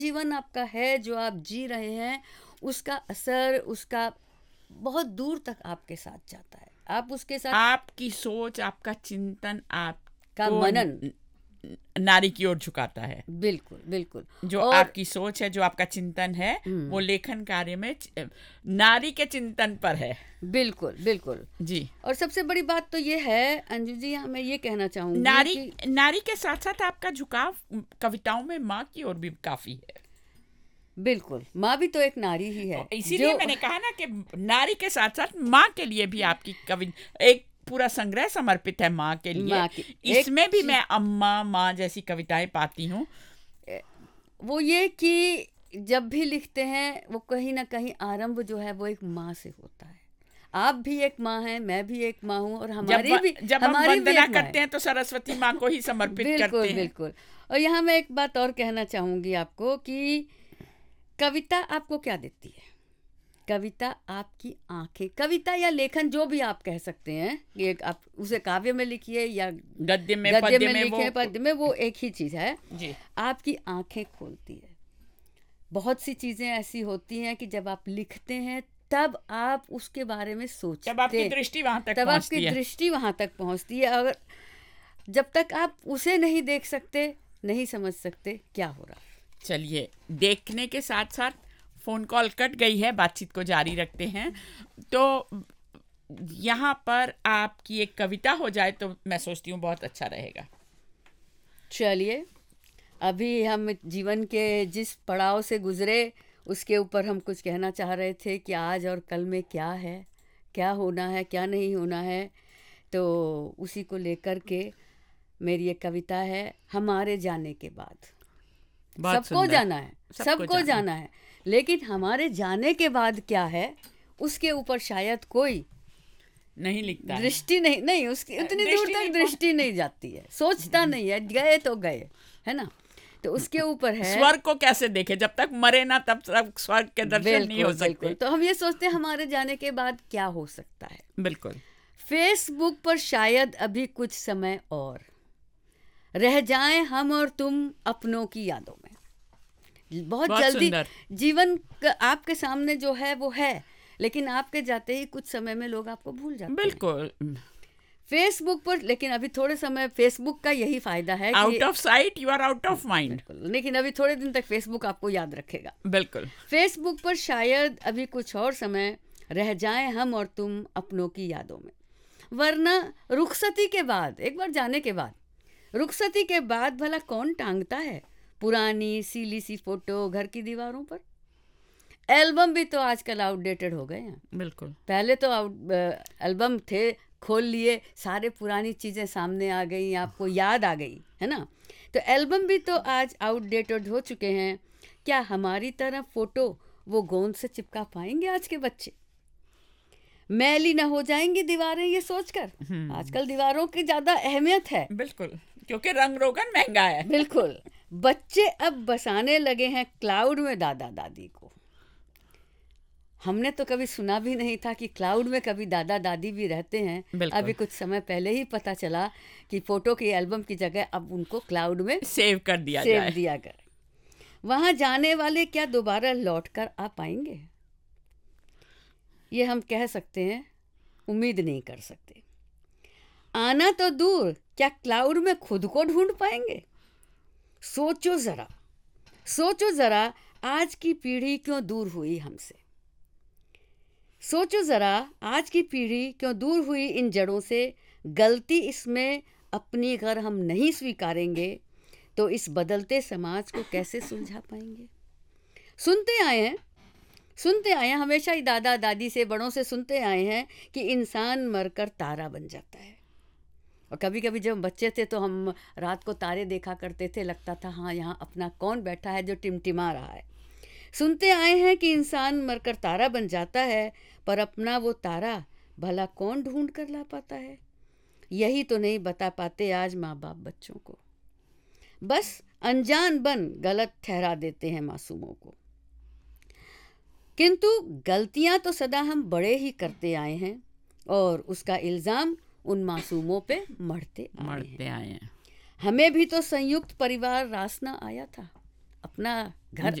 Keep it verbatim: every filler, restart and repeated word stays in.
जीवन आपका है, जो आप जी रहे हैं, उसका असर, उसका बहुत दूर तक आपके साथ जाता है। आप उसके साथ आपकी सोच, आपका चिंतन का आपको मनन न- न- नारी की ओर झुकाता है। बिल्कुल, बिल्कुल। जो और आपकी सोच है, जो आपका चिंतन है, वो हुँ, लेखन कार्य में च- नारी के चिंतन पर है। बिल्कुल, बिल्कुल। जी। और सबसे बड़ी बात तो ये है अंजू जी, हाँ, मैं ये कहना चाहूँगी नारी कि नारी के साथ साथ आपका झुकाव कविताओं में माँ की ओर भी काफी है। बिल्कुल, माँ भी तो एक नारी ही है, और इसीलिए जो मैंने कहा ना कि नारी के साथ साथ माँ के लिए भी आपकी कवि एक पूरा संग्रह समर्पित है माँ के लिए। माँ की एक इसमें भी चीज़ मैं अम्मा माँ जैसी कविताएं पाती हूँ। ए, वो ये कि जब भी लिखते हैं, वो कहीं न कहीं आरंभ जो है, वो एक माँ से होता है। आप भी एक माँ हैं, मैं भी एक माँ हूँ और जब हमारी व, भी जब हम हमारी भी वंदना एक माँ है। करते हैं तो सरस्वती माँ को ही समर्पित बिल्कुल, करते हैं। बिल्कुल। और यहाँ मैं एक बात और कहना चाहूँगी आपको कि कविता आपको क्या देती है? कविता आपकी आँखें, कविता या लेखन जो भी आप कह सकते हैं, ये आप उसे काव्य में लिखिए या गद्य में गद्य पद्य में में वो लिखें, पद्य में, वो एक ही चीज़ है। जी। आपकी आँखें खोलती है। बहुत सी चीज़ें ऐसी होती हैं कि जब आप लिखते हैं, तब आप उसके बारे में जब आपकी सोचते, दृष्टि वहां तक तब आपकी पहुंचती है। दृष्टि वहाँ तक पहुँचती है। अगर जब तक आप उसे नहीं देख सकते, नहीं समझ सकते क्या हो रहा है। चलिए, देखने के साथ साथ फोन कॉल कट गई है, बातचीत को जारी रखते हैं। तो यहाँ पर आपकी एक कविता हो जाए तो मैं सोचती हूँ बहुत अच्छा रहेगा। चलिए, अभी हम जीवन के जिस पड़ाव से गुजरे, उसके ऊपर हम कुछ कहना चाह रहे थे कि आज और कल में क्या है, क्या होना है, क्या नहीं होना है। तो उसी को लेकर के मेरी एक कविता है, हमारे जाने के बाद। बहुत सबको सुंदर। जाना है, सबको सबको जाना जाना है, लेकिन हमारे जाने के बाद क्या है, उसके ऊपर शायद कोई नहीं लिखता है। दृष्टि नहीं नहीं उसकी उतनी दूर दृष्टि तक नहीं दृष्टि नहीं जाती है, सोचता नहीं है, गए तो गए, है ना। तो उसके ऊपर है, स्वर्ग को कैसे देखे, जब तक मरे ना तब तक स्वर्ग के दर्शन नहीं हो बिल्कुल, बिल्कुल। सकते। तो हम ये सोचते हैं हमारे जाने के बाद क्या हो सकता है। बिल्कुल। फेसबुक पर शायद अभी कुछ समय और रह जाएं हम और तुम अपनों की यादों में। बहुत बहुत जल्दी सुंदर। जीवन क- आपके सामने जो है वो है, लेकिन आपके जाते ही कुछ समय में लोग आपको भूल जाते हैं। बिल्कुल। फेसबुक पर, लेकिन अभी थोड़े समय फेसबुक का यही फायदा है कि out of site you are out of mind. बिल्कुल, लेकिन अभी थोड़े दिन तक फेसबुक आपको याद रखेगा। बिल्कुल। फेसबुक पर शायद अभी कुछ और समय रह जाएं हम और तुम अपनों की यादों में, वरना रुखसती के बाद, एक बार जाने के बाद, रुखसती के बाद भला कौन टांगता है पुरानी सीली सी फोटो घर की दीवारों पर। एल्बम भी तो आजकल आउटडेटेड हो गए हैं। बिल्कुल। पहले तो आउट एल्बम थे, खोल लिए, सारे पुरानी चीज़ें सामने आ गई, आपको याद आ गई, है ना। तो एल्बम भी तो आज आउटडेटेड हो चुके हैं। क्या हमारी तरह फोटो वो गोंद से चिपका पाएंगे आज के बच्चे? मैली ना हो जाएंगी दीवारें ये सोचकर। आजकल दीवारों की ज़्यादा अहमियत है। बिल्कुल, क्योंकि रंग रोगन महंगा है। बिल्कुल। बच्चे अब बसाने लगे हैं क्लाउड में दादा दादी को। हमने तो कभी सुना भी नहीं था कि क्लाउड में कभी दादा दादी भी रहते हैं। बिल्कुल। अभी कुछ समय पहले ही पता चला कि फोटो की एल्बम की जगह अब उनको क्लाउड में सेव कर दिया सेव जाए। दिया गया। वहां जाने वाले क्या दोबारा लौट कर आ पाएंगे? ये हम कह सकते हैं, उम्मीद नहीं कर सकते। आना तो दूर, क्या क्लाउड में खुद को ढूंढ पाएंगे? सोचो जरा, सोचो जरा, आज की पीढ़ी क्यों दूर हुई हमसे। सोचो ज़रा, आज की पीढ़ी क्यों दूर हुई इन जड़ों से। गलती इसमें अपनी अगर हम नहीं स्वीकारेंगे, तो इस बदलते समाज को कैसे सुलझा पाएंगे? सुनते आए हैं सुनते आए हैं हमेशा ही, दादा दादी से, बड़ों से सुनते आए हैं कि इंसान मरकर तारा बन जाता है। और कभी कभी जब बच्चे थे तो हम रात को तारे देखा करते थे, लगता था हाँ, यहाँ अपना कौन बैठा है जो टिमटिमा रहा है। सुनते आए हैं कि इंसान मरकर तारा बन जाता है, पर अपना वो तारा भला कौन ढूंढ कर ला पाता है? यही तो नहीं बता पाते आज माँ बाप बच्चों को। बस अनजान बन गलत ठहरा देते हैं मासूमों को। किंतु गलतियां तो सदा हम बड़े ही करते आए हैं, और उसका इल्ज़ाम उन मासूमों पे मढ़ते आए मरते हैं। आए हैं। हमें भी तो संयुक्त परिवार रास ना आया था, अपना घर